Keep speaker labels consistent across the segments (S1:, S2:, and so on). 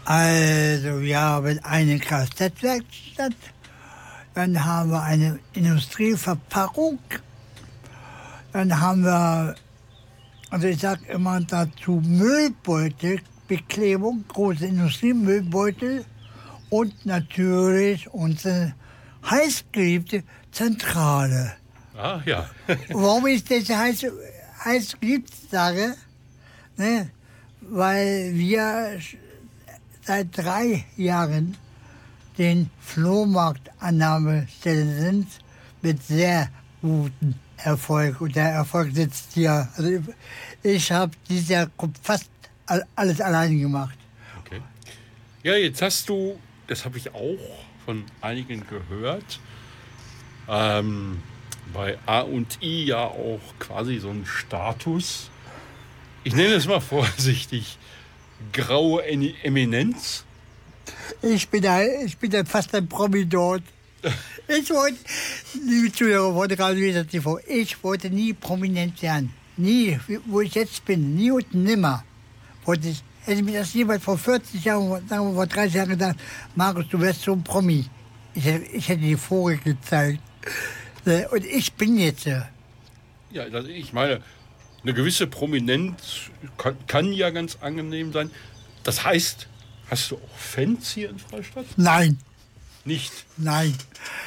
S1: Also wir haben eine Kfz-Werkstatt, dann haben wir eine Industrieverpackung, dann haben wir, also ich sage immer dazu Müllbeutelbeklebung, große Industriemüllbeutel und natürlich unsere heißgeliebte Zentrale.
S2: Ah, ja.
S1: Warum ich das heiß geliebt sage, ne? Weil wir seit 3 Jahren den Flohmarktannahmestelle sind mit sehr gutem Erfolg. Und der Erfolg sitzt hier. Also ich habe dieses Jahr fast alles alleine gemacht.
S2: Okay. Ja, jetzt hast du, das habe ich auch von einigen gehört, bei A&I ja auch quasi so einen Status, ich nenne es mal vorsichtig, graue Eminenz.
S1: Ich bin da fast ein Promi dort. Ich wollte, liebe Zuhörer, wollte gerade wieder TV, ich wollte nie prominent werden. Nie, wo ich jetzt bin, nie und nimmer. Hätte mir das jemand vor 40 Jahren, sagen wir vor 30 Jahren gedacht, Markus, du wärst so ein Promi. Ich hätte die Vogel gezeigt. Und ich bin jetzt.
S2: Ja, ich meine, eine gewisse Prominenz kann ja ganz angenehm sein. Das heißt, hast du auch Fans hier in Freistadt?
S1: Nein.
S2: Nicht?
S1: Nein.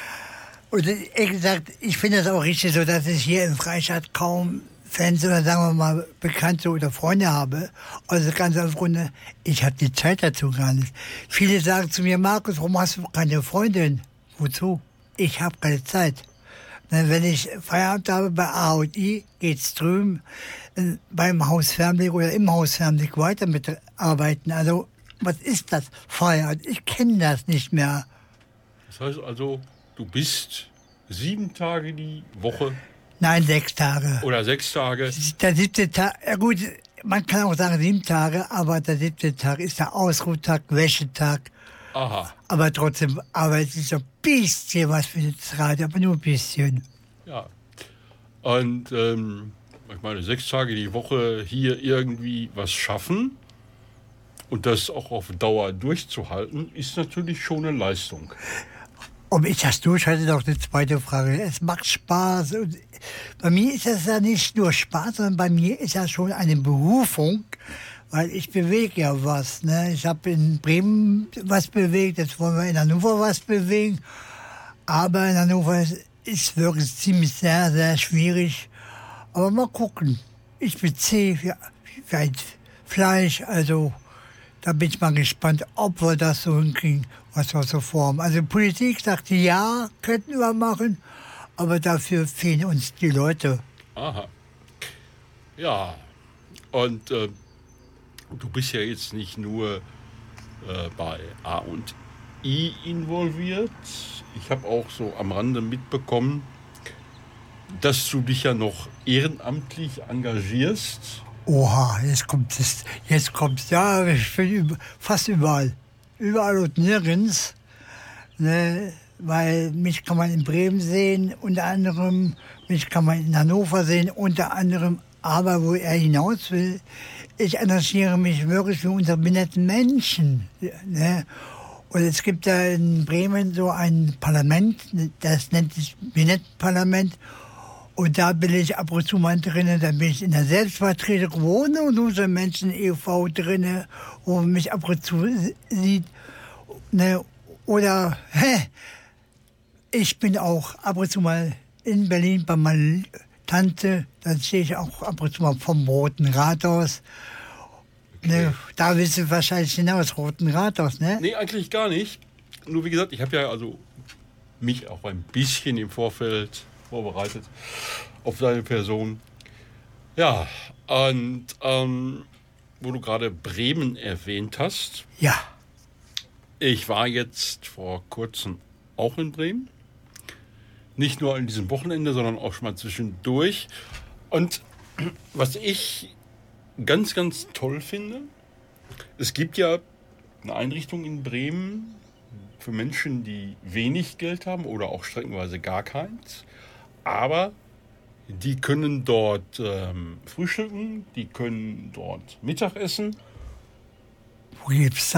S1: Und ehrlich gesagt, ich finde das auch richtig so, dass ich hier in Freistadt kaum Fans oder sagen wir mal Bekannte oder Freunde habe. Also ganz auf Grunde, ich habe die Zeit dazu gar nicht. Viele sagen zu mir, Markus, warum hast du keine Freundin? Wozu? Ich habe keine Zeit. Wenn ich Feierabend habe bei A&I, geht's drüben beim Hausfernblick oder im Hausfernblick weiter mitarbeiten. Also, was ist das? Feierabend? Ich kenne das nicht mehr.
S2: Das heißt also, du bist 7 Tage die Woche?
S1: Nein, 6 Tage.
S2: Oder 6 Tage?
S1: Der 7. Tag, ja gut, man kann auch sagen 7 Tage, aber der 7. Tag ist der Ausruhtag, Wäschetag.
S2: Aha.
S1: Aber trotzdem arbeite ich so ein bisschen was für das Radio, aber nur ein bisschen.
S2: Ja. Und ich meine, 6 Tage die Woche hier irgendwie was schaffen und das auch auf Dauer durchzuhalten, ist natürlich schon eine Leistung.
S1: Ob ich das durchhalte, ist auch eine zweite Frage. Es macht Spaß. Und bei mir ist das ja nicht nur Spaß, sondern bei mir ist das schon eine Berufung, weil ich bewege ja was. Ne? Ich habe in Bremen was bewegt, jetzt wollen wir in Hannover was bewegen. Aber in Hannover ist wirklich ziemlich sehr, sehr schwierig. Aber mal gucken. Ich beziehe für ein Fleisch, also da bin ich mal gespannt, ob wir das so hinkriegen, was wir so vorhaben. Also Politik sagte, ja, könnten wir machen, aber dafür fehlen uns die Leute.
S2: Aha. Ja, und du bist ja jetzt nicht nur bei A&I involviert. Ich habe auch so am Rande mitbekommen, dass du dich ja noch ehrenamtlich engagierst.
S1: Oha, jetzt kommt es. Ja, ich bin fast überall. Überall und nirgends. Ne, weil mich kann man in Bremen sehen, unter anderem. Mich kann man in Hannover sehen, unter anderem. Aber wo er hinaus will, ich engagiere mich wirklich für unsere benetten Menschen. Ne? Und es gibt da in Bremen so ein Parlament, das nennt sich Binettenparlament. Und da bin ich ab und zu mal drin, da bin ich in der Selbstvertretung Wohnen und unsere Menschen e.V. drin, wo man mich ab und zu sieht. Ne? Oder ich bin auch ab und zu mal in Berlin bei meiner Tante, da stehe ich auch ab und zu mal vom Roten Rathaus. Okay. Ne? Da willst du wahrscheinlich hinaus, Roten Rathaus, ne?
S2: Nee, eigentlich gar nicht. Nur wie gesagt, ich habe ja also mich auch ein bisschen im Vorfeld vorbereitet auf deine Person. Ja, und wo du gerade Bremen erwähnt hast.
S1: Ja.
S2: Ich war jetzt vor kurzem auch in Bremen. Nicht nur an diesem Wochenende, sondern auch schon mal zwischendurch. Und was ich ganz, ganz toll finde, es gibt ja eine Einrichtung in Bremen für Menschen, die wenig Geld haben oder auch streckenweise gar keins. Aber die können dort frühstücken, die können dort Mittag essen.
S1: Wo gibt's